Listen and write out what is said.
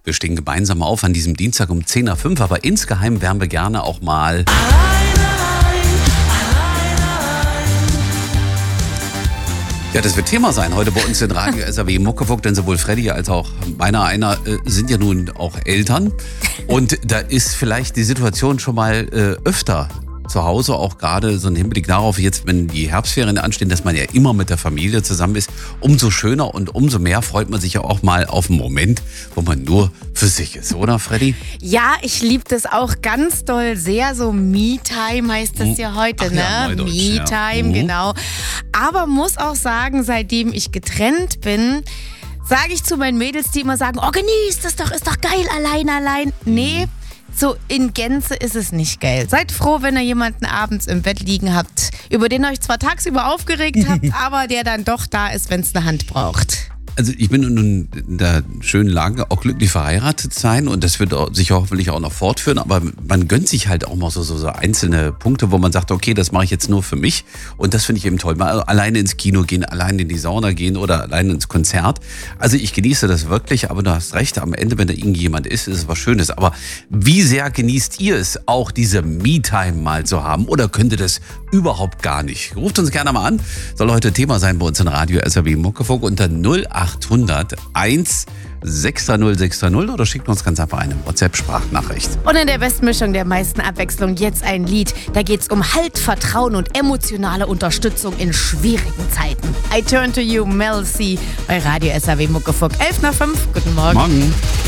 Wir stehen gemeinsam auf an diesem Dienstag um 10:05 Uhr, aber insgeheim wären wir gerne auch mal... Ja, das wird Thema sein heute bei uns in Radio SAW Muckefuck, denn sowohl Freddy als auch einer sind ja nun auch Eltern. Und da ist vielleicht die Situation schon mal öfter zu Hause, auch gerade so ein Hinblick darauf, jetzt wenn die Herbstferien anstehen, dass man ja immer mit der Familie zusammen ist. Umso schöner und umso mehr freut man sich ja auch mal auf einen Moment, wo man nur für sich ist, oder Freddy? Ja, ich liebe das auch ganz doll sehr. So Me-Time heißt das ja heute, ne? Ja, Me-Time, genau. Aber muss auch sagen, seitdem ich getrennt bin, sage ich zu meinen Mädels, die immer sagen, oh, genieß das doch, ist doch geil, allein. Nee, so in Gänze ist es nicht geil. Seid froh, wenn ihr jemanden abends im Bett liegen habt, über den ihr euch zwar tagsüber aufgeregt habt, aber der dann doch da ist, wenn es eine Hand braucht. Also ich bin nun in der schönen Lage, auch glücklich verheiratet sein und das wird sich hoffentlich auch noch fortführen, aber man gönnt sich halt auch mal so einzelne Punkte, wo man sagt, okay, das mache ich jetzt nur für mich und das finde ich eben toll. Mal alleine ins Kino gehen, alleine in die Sauna gehen oder alleine ins Konzert. Also ich genieße das wirklich, aber du hast recht, am Ende, wenn da irgendjemand ist es was Schönes. Aber wie sehr genießt ihr es, auch diese Me-Time mal zu haben oder könnt ihr das überhaupt gar nicht? Ruft uns gerne mal an, soll heute Thema sein bei uns in Radio SAW Muckefuck unter 0800 1 630 oder schickt uns ganz einfach eine WhatsApp-Sprachnachricht. Und in der Bestmischung der meisten Abwechslung jetzt ein Lied. Da geht's um Halt, Vertrauen und emotionale Unterstützung in schwierigen Zeiten. I Turn to You, Mel C. bei Radio SAW Muckefuck. 11:05 Guten Morgen. Morgen.